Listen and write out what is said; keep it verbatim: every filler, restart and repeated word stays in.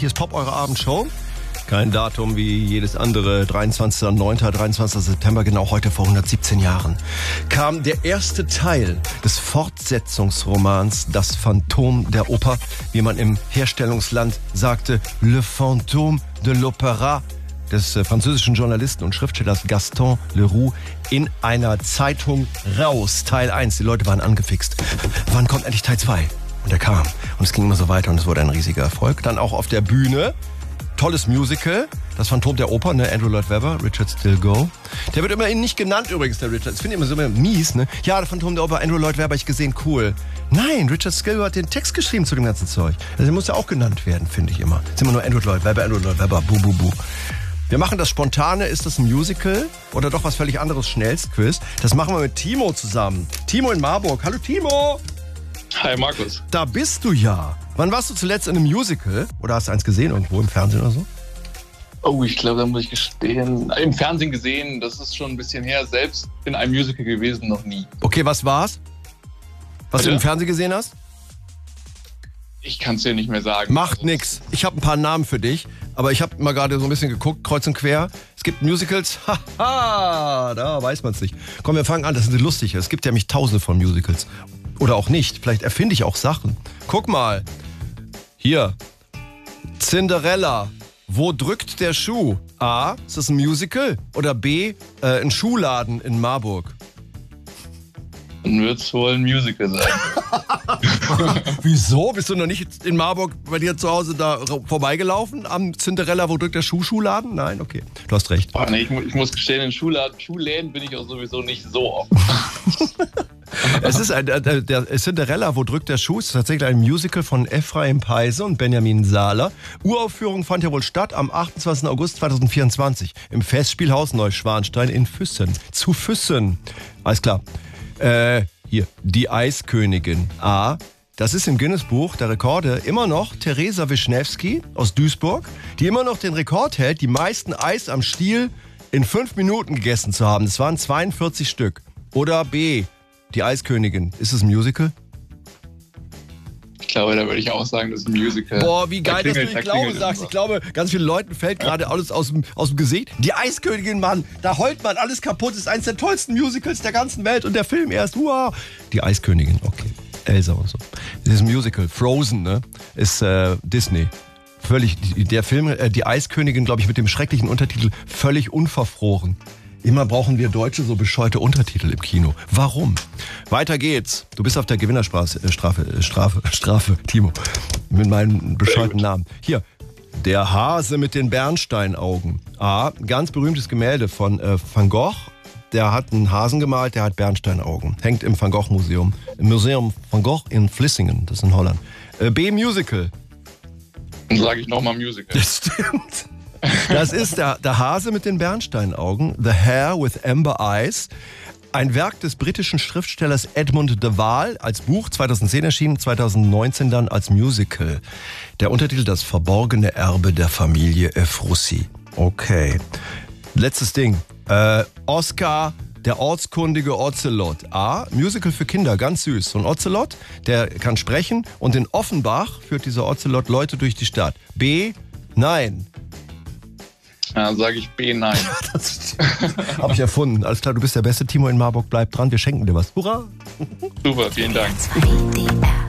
ist Pop eure Abendshow. Kein Datum wie jedes andere. dreiundzwanzigster neunter, dreiundzwanzigster September, genau heute vor hundertsiebzehn Jahren, kam der erste Teil des Fortsetzungsromans Das Phantom der Oper, wie man im Herstellungsland sagte, Le Fantôme de l'Opéra, des französischen Journalisten und Schriftstellers Gaston Leroux, in einer Zeitung raus. Teil eins. Die Leute waren angefixt. Wann kommt endlich Teil zwei? Und er kam. Und es ging immer so weiter und es wurde ein riesiger Erfolg. Dann auch auf der Bühne. Tolles Musical. Das Phantom der Oper, ne? Andrew Lloyd Webber, Richard Stilgoe. Der wird immerhin nicht genannt übrigens, der Richard. Das finde ich immer so mies, ne? Ja, der Phantom der Oper, Andrew Lloyd Webber, ich gesehen, cool. Nein, Richard Stilgoe hat den Text geschrieben zu dem ganzen Zeug. Also der muss ja auch genannt werden, finde ich immer. Es ist immer nur Andrew Lloyd Webber, Andrew Lloyd Webber, bu, bu, bu. Wir machen das Spontane, ist das ein Musical oder doch was völlig anderes, Schnellstquiz? Das machen wir mit Timo zusammen. Timo in Marburg. Hallo Timo. Hi Markus. Da bist du ja. Wann warst du zuletzt in einem Musical? Oder hast du eins gesehen irgendwo im Fernsehen oder so? Oh, ich glaube, da muss ich gestehen. Im Fernsehen gesehen, das ist schon ein bisschen her. Selbst in einem Musical gewesen, noch nie. Okay, was war's? Was Bitte? du im Fernsehen gesehen hast? Ich kann es dir nicht mehr sagen. Macht nix. Ich habe ein paar Namen für dich, aber ich habe mal gerade so ein bisschen geguckt, kreuz und quer. Es gibt Musicals, haha, da weiß man es nicht. Komm, wir fangen an, das sind lustig. Es gibt ja mich tausende von Musicals. Oder auch nicht, vielleicht erfinde ich auch Sachen. Guck mal, hier, Cinderella, wo drückt der Schuh? A, ist das ein Musical? Oder B, äh, ein Schuhladen in Marburg? Dann wird es wohl ein Musical sein. Wieso? Bist du noch nicht in Marburg bei dir zu Hause da vorbeigelaufen am Cinderella, wo drückt der Schuh Schuhladen? Nein? Okay, du hast recht. Oh, nee, ich, mu- ich muss gestehen, in Schuhladen, Schuhläden bin ich auch sowieso nicht so oft. Es ist ein, der, der Cinderella, wo drückt der Schuh, ist tatsächlich ein Musical von Ephraim Peise und Benjamin Sahler. Uraufführung fand ja wohl statt am achtundzwanzigsten August zweitausendvierundzwanzig im Festspielhaus Neuschwanstein in Füssen. Zu Füssen. Alles klar. Äh, hier, die Eiskönigin. A, das ist im Guinness-Buch der Rekorde immer noch Teresa Wischnewski aus Duisburg, die immer noch den Rekord hält, die meisten Eis am Stiel in fünf Minuten gegessen zu haben. Das waren zweiundvierzig Stück. Oder B, die Eiskönigin. Ist es ein Musical? Ich glaube, da würde ich auch sagen, das ist ein Musical. Boah, wie geil, Da dass du klingelt- ich da glaube klingelt sagst. irgendwas. Ich glaube, ganz vielen Leuten fällt gerade alles aus dem, aus dem Gesicht. Die Eiskönigin, Mann, da heult man alles kaputt. Das ist eines der tollsten Musicals der ganzen Welt und der Film erst. Wow. Die Eiskönigin, okay. Elsa und so. Das ist ein Musical. Frozen, ne? Ist äh, Disney. Völlig, die, der Film, äh, die Eiskönigin, glaube ich, mit dem schrecklichen Untertitel Völlig unverfroren. Immer brauchen wir Deutsche so bescheuerte Untertitel im Kino. Warum? Weiter geht's. Du bist auf der Gewinnerstrafe, äh, Strafe, äh, Strafe, Strafe, Timo. Mit meinem bescheuerten Namen. Hier, der Hase mit den Bernsteinaugen. A, ganz berühmtes Gemälde von äh, Van Gogh. Der hat einen Hasen gemalt, der hat Bernsteinaugen. Hängt im Van Gogh Museum. Im Museum Van Gogh in Vlissingen, das ist in Holland. Äh, B, Musical. Dann sage ich nochmal Musical. Das stimmt. Das ist der, der Hase mit den Bernsteinaugen, The Hare with Amber Eyes. Ein Werk des britischen Schriftstellers Edmund de Waal, als Buch zweitausendzehn erschienen, zweitausendneunzehn dann als Musical. Der Untertitel Das verborgene Erbe der Familie Ephrussi. Okay. Letztes Ding. Äh, Oscar, der ortskundige Ocelot. A, Musical für Kinder, ganz süß. So ein Ocelot, der kann sprechen und in Offenbach führt dieser Ocelot Leute durch die Stadt. B, nein. Ja, dann sage ich B, nein. Das habe ich erfunden. Alles klar, du bist der beste. Timo in Marburg, bleib dran, wir schenken dir was. Hurra! Super, vielen Dank. W D R